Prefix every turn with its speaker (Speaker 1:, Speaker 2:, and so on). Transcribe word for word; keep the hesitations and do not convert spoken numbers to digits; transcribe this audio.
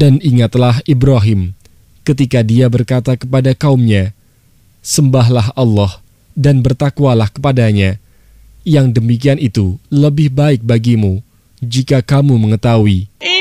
Speaker 1: Dan ingatlah Ibrahim ketika dia berkata kepada kaumnya, "Sembahlah Allah dan bertakwalah kepadanya. Yang demikian itu lebih baik bagimu jika kamu mengetahui."